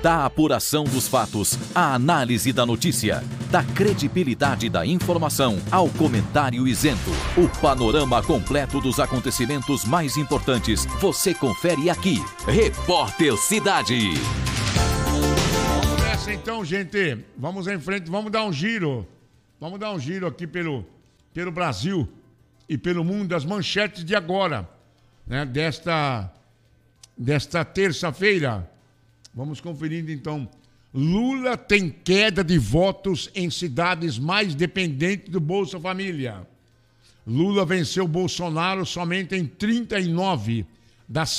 Da apuração dos fatos, à análise da notícia, da credibilidade da informação ao comentário isento. O panorama completo dos acontecimentos mais importantes você confere aqui. Repórter Cidade. Vamos nessa então, gente. Vamos em frente, vamos dar um giro. Vamos dar um giro aqui pelo Brasil e pelo mundo, as manchetes de agora, né? Desta terça-feira. Vamos conferindo então. Lula tem queda de votos em cidades mais dependentes do Bolsa Família. Lula venceu Bolsonaro somente em 39 das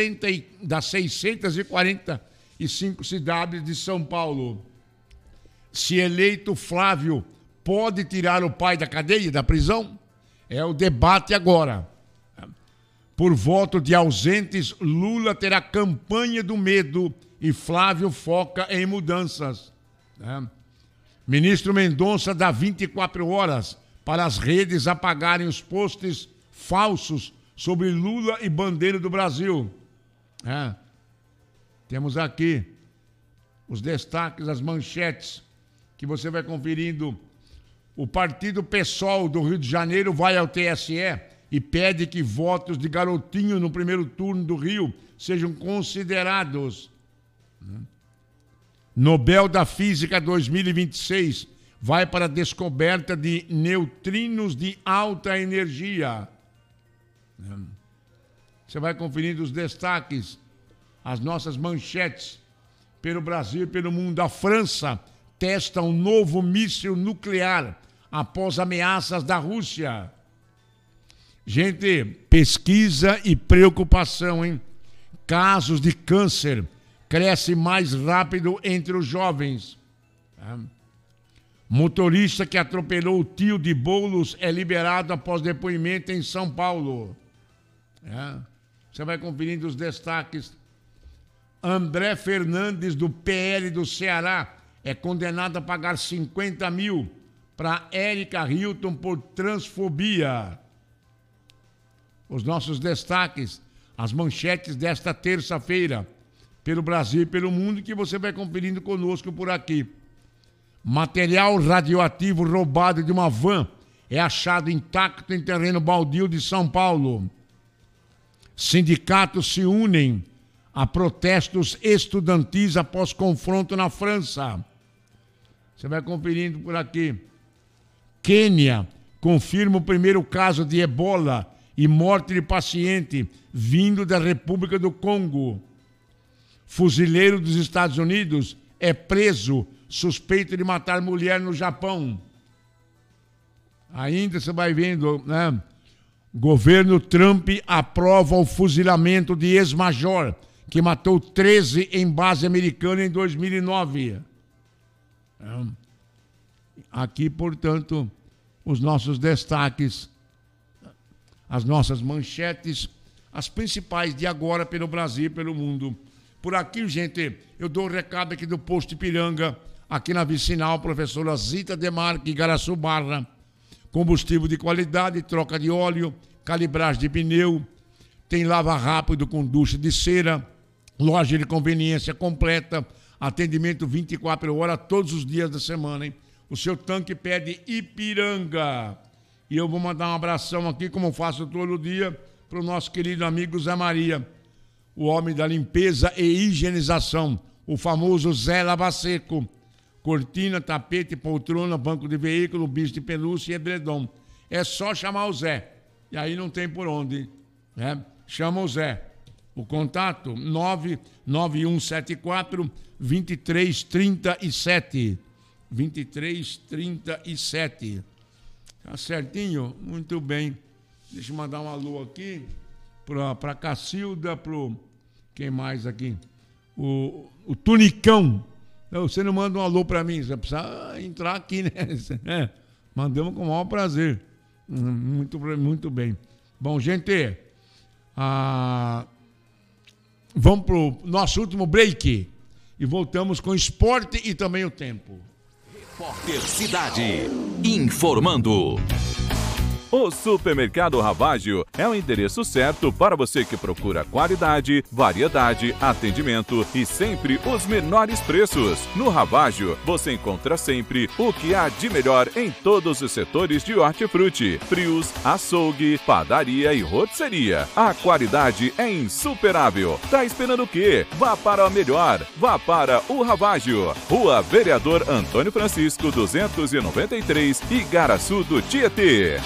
645 cidades de São Paulo. Se eleito, Flávio pode tirar o pai da cadeia, da prisão? É o debate agora. Por voto de ausentes, Lula terá campanha do medo e Flávio foca em mudanças. Ministro Mendonça dá 24 horas para as redes apagarem os posts falsos sobre Lula e bandeira do Brasil. Temos aqui os destaques, as manchetes, que você vai conferindo. O partido PSOL do Rio de Janeiro vai ao TSE e pede que votos de garotinho no primeiro turno do Rio sejam considerados. Nobel da Física 2026 vai para a descoberta de neutrinos de alta energia. Você vai conferindo os destaques, as nossas manchetes pelo Brasil e pelo mundo. A França testa um novo míssil nuclear após ameaças da Rússia. Gente, pesquisa e preocupação, hein? Casos de câncer crescem mais rápido entre os jovens. Motorista que atropelou o tio de Boulos é liberado após depoimento em São Paulo. Você vai conferindo os destaques. André Fernandes, do PL do Ceará, é condenado a pagar 50 mil para Érica Hilton por transfobia. Os nossos destaques, as manchetes desta terça-feira, pelo Brasil e pelo mundo, que você vai conferindo conosco por aqui. Material radioativo roubado de uma van é achado intacto em terreno baldio de São Paulo. Sindicatos se unem a protestos estudantis após confronto na França. Você vai conferindo por aqui. Quênia confirma o primeiro caso de ebola e morte de paciente vindo da República do Congo. Fuzileiro dos Estados Unidos é preso suspeito de matar mulher no Japão. Ainda você vai vendo, né? Governo Trump aprova o fuzilamento de ex-major que matou 13 em base americana em 2009. Aqui, portanto, os nossos destaques, as nossas manchetes, as principais de agora pelo Brasil e pelo mundo. Por aqui, gente, eu dou o recado aqui do Posto Ipiranga, aqui na vicinal, professora Zita Demarque, Igaraçu Barra. Combustível de qualidade, troca de óleo, calibragem de pneu, tem lava rápido com ducha de cera, loja de conveniência completa, atendimento 24 horas, todos os dias da semana, hein? O seu tanque pede Ipiranga. E eu vou mandar um abração aqui, como faço todo dia, para o nosso querido amigo Zé Maria, o homem da limpeza e higienização, o famoso Zé Lava Seco. Cortina, tapete, poltrona, banco de veículo, bicho de pelúcia e edredom. É só chamar o Zé. E aí não tem por onde, né? Chama o Zé. O contato 99174 2337. 2337. Tá certinho? Muito bem. Deixa eu mandar um alô aqui para Cacilda, pro quem mais aqui? O Tunicão. Você não manda um alô para mim, você precisa entrar aqui, né? Mandamos com o maior prazer. Muito bem. Bom, gente, vamos para o nosso último break e voltamos com esporte e também o tempo. Repórter Cidade, informando. O Supermercado Ravaggio é o endereço certo para você que procura qualidade, variedade, atendimento e sempre os menores preços. No Ravaggio, você encontra sempre o que há de melhor em todos os setores de hortifruti, frios, açougue, padaria e rotisseria. A qualidade é insuperável. Tá esperando o quê? Vá para o melhor. Vá para o Ravaggio. Rua Vereador Antônio Francisco, 293, Igaraçu do Tietê.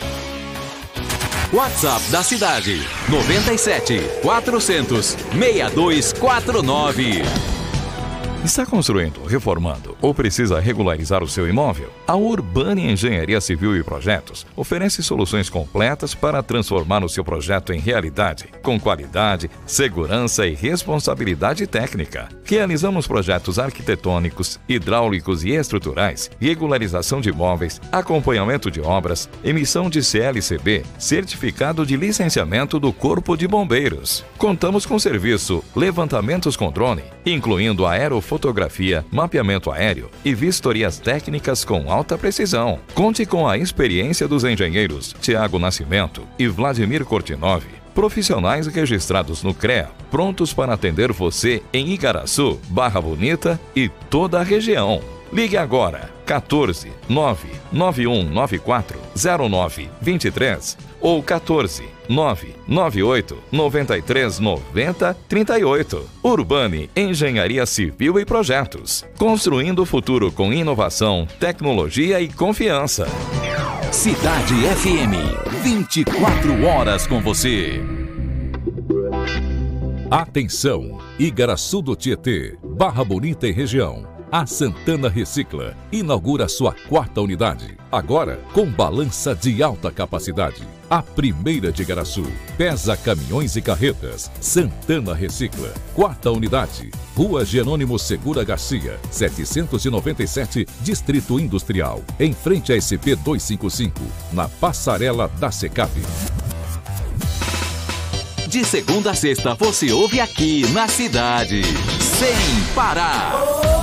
WhatsApp da cidade 97 400 6249. Está construindo, reformando ou precisa regularizar o seu imóvel? A Urbani Engenharia Civil e Projetos oferece soluções completas para transformar o seu projeto em realidade, com qualidade, segurança e responsabilidade técnica. Realizamos projetos arquitetônicos, hidráulicos e estruturais, regularização de imóveis, acompanhamento de obras, emissão de CLCB, certificado de licenciamento do Corpo de Bombeiros. Contamos com serviço levantamentos com drone, incluindo aerofotografia, mapeamento aéreo e vistorias técnicas com alta precisão. Conte com a experiência dos engenheiros Tiago Nascimento e Vladimir Kortinov, profissionais registrados no CREA, prontos para atender você em Igaraçu, Barra Bonita e toda a região. Ligue agora, 14 99194 0923 ou 14 998 93 90 38. Urbani Engenharia Civil e Projetos. Construindo o futuro com inovação, tecnologia e confiança. Cidade FM, 24 horas com você. Atenção, Igaraçu do Tietê, Barra Bonita e região. A Santana Recicla inaugura sua 4ª unidade, agora com balança de alta capacidade. A primeira de Igaraçu, pesa caminhões e carretas. Santana Recicla, 4ª unidade, Rua Jerônimo Segura Garcia, 797, Distrito Industrial, em frente à SP 255, na passarela da Secap. De segunda a sexta você ouve aqui na cidade, sem parar.